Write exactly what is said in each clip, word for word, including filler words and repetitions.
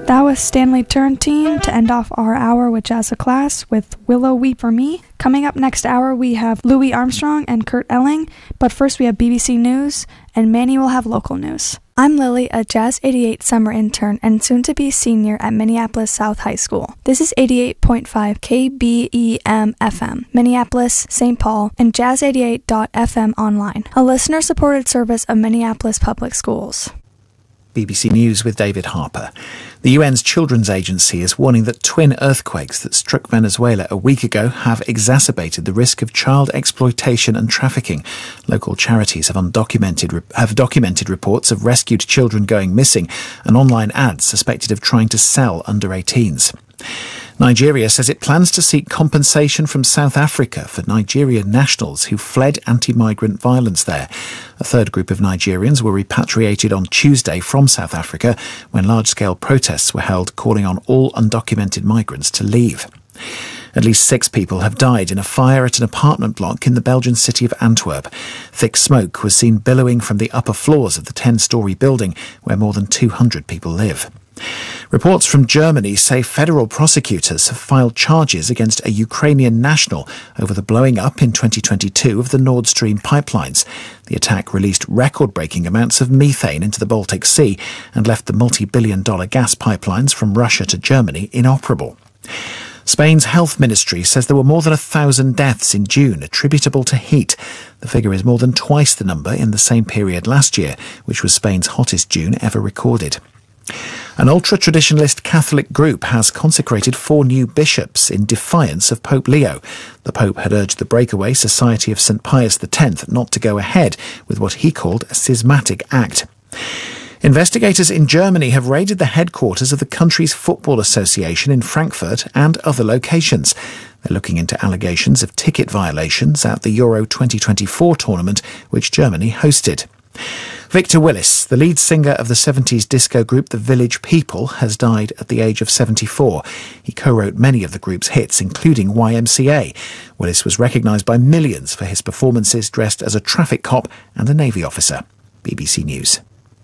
That was Stanley Turrentine to end off our hour with Jazz a Class with Willow Weep for Me. Coming up next hour, we have Louis Armstrong and Kurt Elling, but first we have B B C News, and Manny will have local news. I'm Lily, a Jazz eighty-eight summer intern and soon-to-be senior at Minneapolis South High School. This is eighty-eight point five K B E M F M, Minneapolis, Saint Paul, and jazz eighty-eight dot f m online, a listener-supported service of Minneapolis Public Schools. B B C News with David Harper. The U N's Children's Agency is warning that twin earthquakes that struck Venezuela a week ago have exacerbated the risk of child exploitation and trafficking. Local charities have undocumented have documented reports of rescued children going missing and online ads suspected of trying to sell under eighteens. Nigeria says it plans to seek compensation from South Africa for Nigerian nationals who fled anti-migrant violence there. A third group of Nigerians were repatriated on Tuesday from South Africa when large-scale protests were held calling on all undocumented migrants to leave. At least six people have died in a fire at an apartment block in the Belgian city of Antwerp. Thick smoke was seen billowing from the upper floors of the ten-storey building where more than two hundred people live. Reports from Germany say federal prosecutors have filed charges against a Ukrainian national over the blowing up in twenty twenty-two of the Nord Stream pipelines. The attack released record-breaking amounts of methane into the Baltic Sea and left the multi-billion dollar gas pipelines from Russia to Germany inoperable. Spain's health ministry says there were more than a thousand deaths in June attributable to heat. The figure is more than twice the number in the same period last year, which was Spain's hottest June ever recorded. An ultra-traditionalist Catholic group has consecrated four new bishops in defiance of Pope Leo. The Pope had urged the breakaway Society of Saint Pius the Tenth not to go ahead with what he called a schismatic act. Investigators in Germany have raided the headquarters of the country's football association in Frankfurt and other locations. They're looking into allegations of ticket violations at the Euro twenty twenty-four tournament, which Germany hosted. Victor Willis, the lead singer of the seventies disco group The Village People, has died at the age of seventy-four. He co-wrote many of the group's hits, including Y M C A. Willis was recognised by millions for his performances dressed as a traffic cop and a Navy officer. B B C News.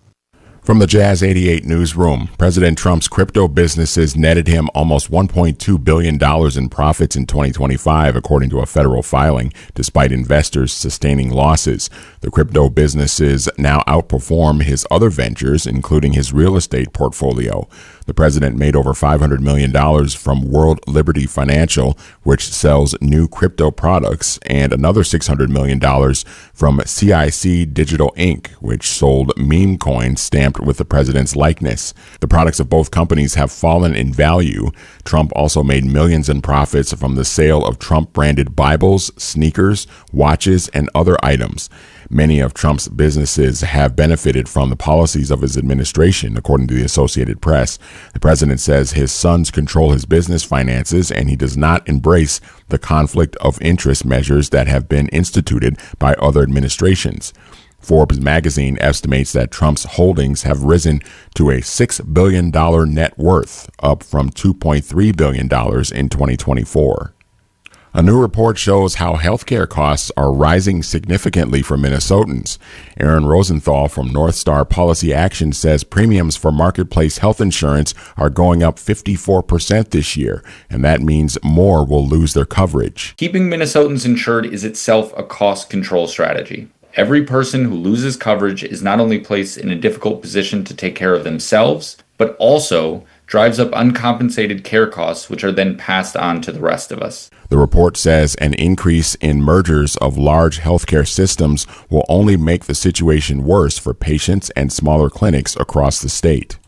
From the Jazz eighty-eight newsroom, President Trump's crypto businesses netted him almost one point two billion dollars in profits in twenty twenty-five, according to a federal filing, despite investors sustaining losses. The crypto businesses now outperform his other ventures, including his real estate portfolio. The president made over five hundred million dollars from World Liberty Financial, which sells new crypto products, and another six hundred million dollars from C I C Digital Incorporated, which sold meme coins stamped with the president's likeness. The products of both companies have fallen in value. Trump also made millions in profits from the sale of Trump-branded Bibles, sneakers, watches, and other items. Many of Trump's businesses have benefited from the policies of his administration, according to the Associated Press. The president says his sons control his business finances, and he does not embrace the conflict of interest measures that have been instituted by other administrations. Forbes magazine estimates that Trump's holdings have risen to a six billion dollars net worth, up from two point three billion dollars in twenty twenty-four. A new report shows how healthcare costs are rising significantly for Minnesotans. Aaron Rosenthal from North Star Policy Action says premiums for marketplace health insurance are going up fifty-four percent this year, and that means more will lose their coverage. Keeping Minnesotans insured is itself a cost control strategy. Every person who loses coverage is not only placed in a difficult position to take care of themselves, but also drives up uncompensated care costs, which are then passed on to the rest of us. The report says an increase in mergers of large healthcare systems will only make the situation worse for patients and smaller clinics across the state.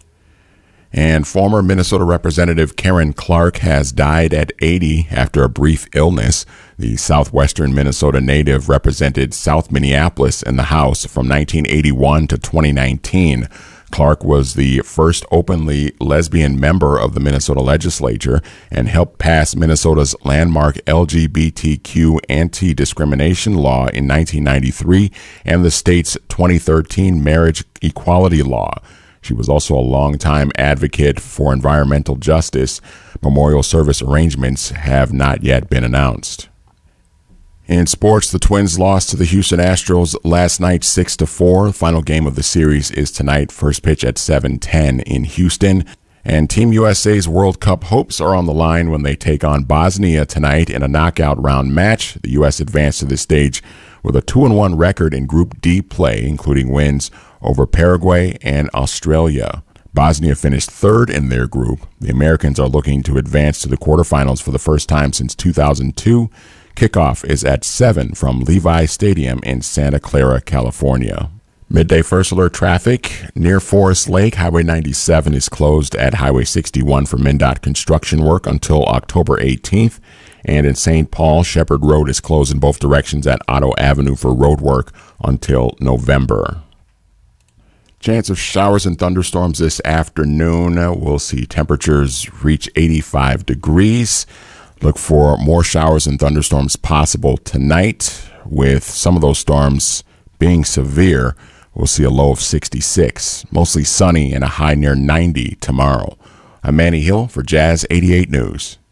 And former Minnesota Representative Karen Clark has died at eighty after a brief illness. The southwestern Minnesota native represented South Minneapolis in the House from nineteen eighty-one to twenty nineteen. Clark was the first openly lesbian member of the Minnesota legislature and helped pass Minnesota's landmark L G B T Q anti-discrimination law in nineteen ninety-three and the state's twenty thirteen marriage equality law. She was also a longtime advocate for environmental justice. Memorial service arrangements have not yet been announced. In sports, the Twins lost to the Houston Astros last night six to four. The final game of the series is tonight, first pitch at seven ten in Houston. And Team U S A's World Cup hopes are on the line when they take on Bosnia tonight in a knockout round match. The U S advanced to this stage with a two and one record in Group D play, including wins over Paraguay and Australia. Bosnia finished third in their group. The Americans are looking to advance to the quarterfinals for the first time since two thousand two. Kickoff is at seven from Levi Stadium in Santa Clara, California. Midday first alert traffic near Forest Lake. Highway ninety-seven is closed at Highway sixty-one for MnDOT construction work until October eighteenth. And in Saint Paul, Shepherd Road is closed in both directions at Otto Avenue for road work until November. Chance of showers and thunderstorms this afternoon. We'll see temperatures reach eighty-five degrees. Look for more showers and thunderstorms possible tonight, with some of those storms being severe. We'll see a low of sixty-six. Mostly sunny and a high near ninety tomorrow. I'm Manny Hill for Jazz eighty-eight News.